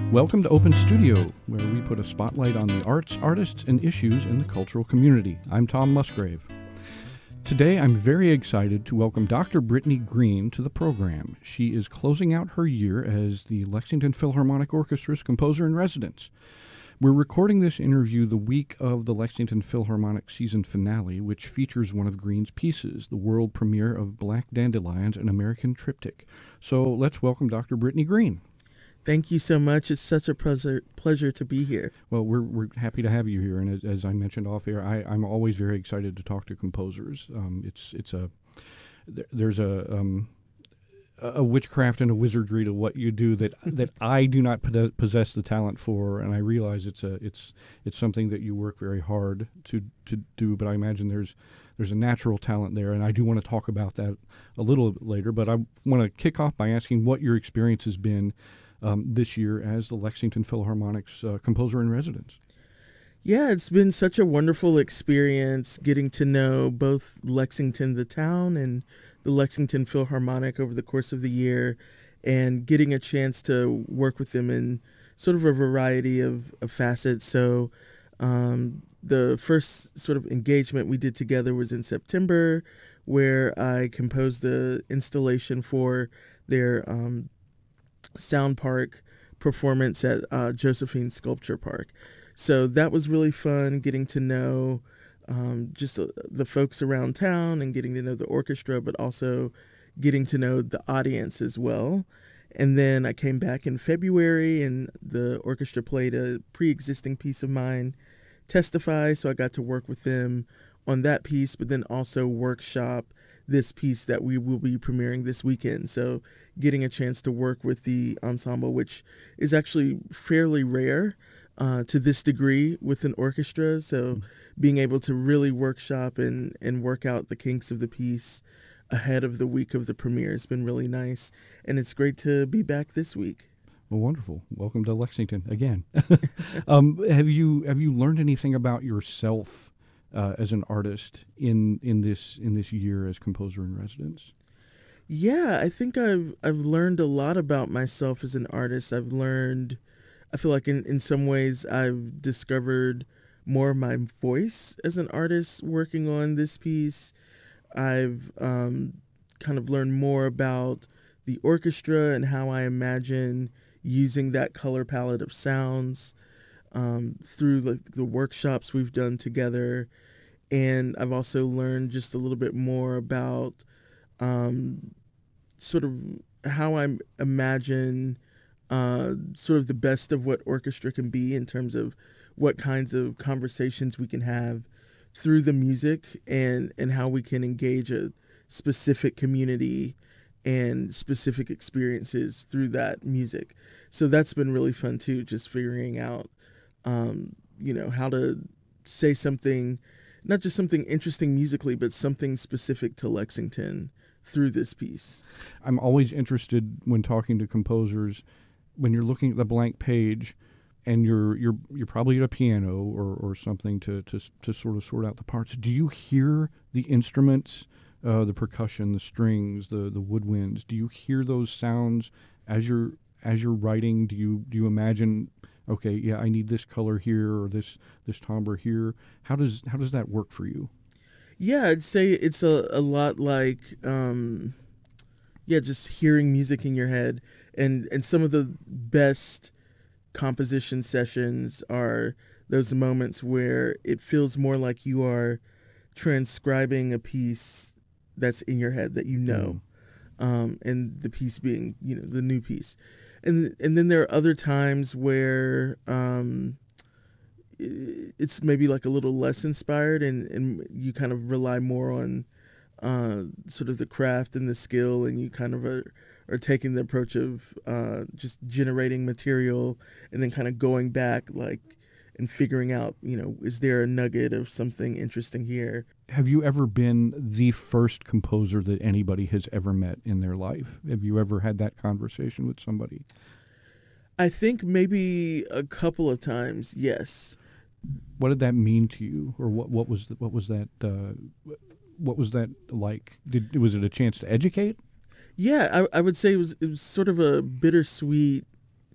Welcome to Open Studio, where we put a spotlight on the arts, artists, and issues in the cultural community. I'm Tom Musgrave. Today, I'm very excited to welcome Dr. Brittany Green to the program. She is closing out her year as the Lexington Philharmonic Orchestra's composer-in-residence. We're recording this interview the week of the Lexington Philharmonic season finale, which features one of Green's pieces, the world premiere of Black Dandelions, an American Triptych. So let's welcome Dr. Brittany Green. Thank you so much. It's such a pleasure to be here. Well, we're happy to have you here, and as I mentioned off air, I'm always very excited to talk to composers. There's a witchcraft and a wizardry to what you do that I do not possess the talent for, and I realize it's something that you work very hard to do. But I imagine there's a natural talent there, and I do want to talk about that a little bit later. But I want to kick off by asking what your experience has been this year as the Lexington Philharmonic's composer-in-residence. Yeah, it's been such a wonderful experience getting to know both Lexington, the town, and the Lexington Philharmonic over the course of the year, and getting a chance to work with them in sort of a variety of facets. So the first sort of engagement we did together was in September, where I composed the installation for their Sound Park performance at Josephine Sculpture Park. So that was really fun, getting to know just the folks around town and getting to know the orchestra, but also getting to know the audience as well. And then I came back in February, and the orchestra played a pre-existing piece of mine, Testify, so I got to work with them on that piece, but then also workshop this piece that we will be premiering this weekend. So getting a chance to work with the ensemble, which is actually fairly rare to this degree with an orchestra. So being able to really workshop and work out the kinks of the piece ahead of the week of the premiere has been really nice. And it's great to be back this week. Well, wonderful. Welcome to Lexington again. Have you learned anything about yourself as an artist in this year as composer-in-residence? Yeah, I think I've learned a lot about myself as an artist. I feel like in some ways I've discovered more of my voice as an artist working on this piece. I've kind of learned more about the orchestra and how I imagine using that color palette of sounds through the workshops we've done together. And I've also learned just a little bit more about sort of how I imagine sort of the best of what orchestra can be in terms of what kinds of conversations we can have through the music, and how we can engage a specific community and specific experiences through that music. So that's been really fun too, just figuring out how to say something, not just something interesting musically, but something specific to Lexington through this piece. I'm always interested when talking to composers, when you're looking at the blank page and you're probably at a piano or something to sort of sort out the parts. Do you hear the instruments, the percussion, the strings, the woodwinds? Do you hear those sounds as you're writing? Do you imagine, okay, yeah, I need this color here or this timbre here? How does that work for you? Yeah, I'd say it's a lot like just hearing music in your head, and some of the best composition sessions are those moments where it feels more like you are transcribing a piece that's in your head that and the piece being the new piece. And then there are other times where it's maybe like a little less inspired, and you kind of rely more on sort of the craft and the skill, and you kind of are taking the approach of just generating material and then kind of going back and figuring out, is there a nugget of something interesting here? Have you ever been the first composer that anybody has ever met in their life? Have you ever had that conversation with somebody? I think maybe a couple of times, yes. What did that mean to you, or what was that like? Was it a chance to educate? Yeah, I would say it was sort of a bittersweet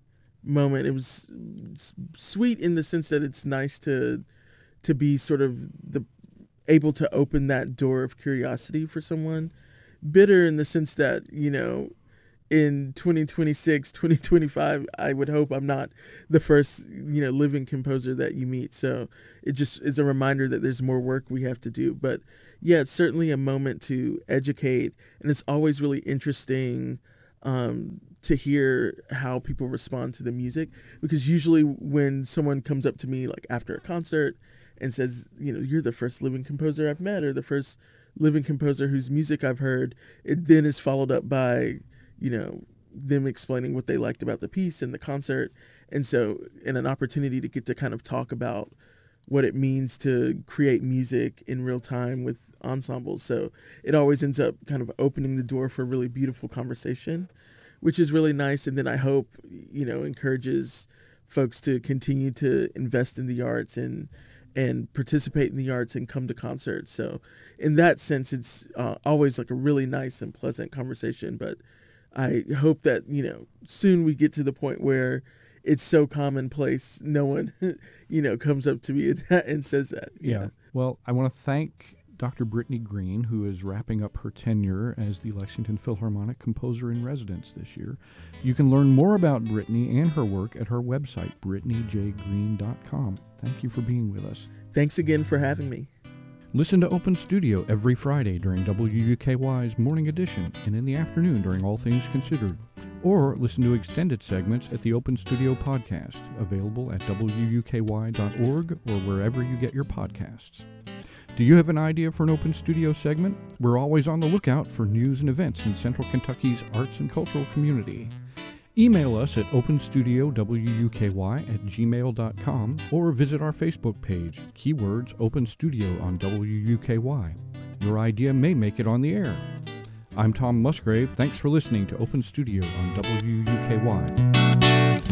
moment. It was sweet in the sense that it's nice to be sort of able to open that door of curiosity for someone. Bitter in the sense that, in 2026, 2025, I would hope I'm not the first, living composer that you meet. So it just is a reminder that there's more work we have to do. But yeah, it's certainly a moment to educate. And it's always really interesting to hear how people respond to the music. Because usually when someone comes up to me, like after a concert, and says, you're the first living composer I've met, or the first living composer whose music I've heard, it then is followed up by, them explaining what they liked about the piece and the concert. And so, and an opportunity to get to kind of talk about what it means to create music in real time with ensembles. So it always ends up kind of opening the door for a really beautiful conversation, which is really nice. And then I hope, encourages folks to continue to invest in the arts and participate in the arts and come to concerts. So in that sense, it's always like a really nice and pleasant conversation. But I hope that, soon we get to the point where it's so commonplace, no one, comes up to me and says that. Yeah. Well, I want to thank Dr. Brittany Green, who is wrapping up her tenure as the Lexington Philharmonic Composer in Residence this year. You can learn more about Brittany and her work at her website, brittanyjgreen.com. Thank you for being with us. Thanks again for having me. Listen to Open Studio every Friday during WUKY's Morning Edition and in the afternoon during All Things Considered. Or listen to extended segments at the Open Studio podcast, available at wuky.org or wherever you get your podcasts. Do you have an idea for an Open Studio segment? We're always on the lookout for news and events in Central Kentucky's arts and cultural community. Email us at openstudiowuky@gmail.com or visit our Facebook page, keywords Open Studio on WUKY. Your idea may make it on the air. I'm Tom Musgrave. Thanks for listening to Open Studio on WUKY.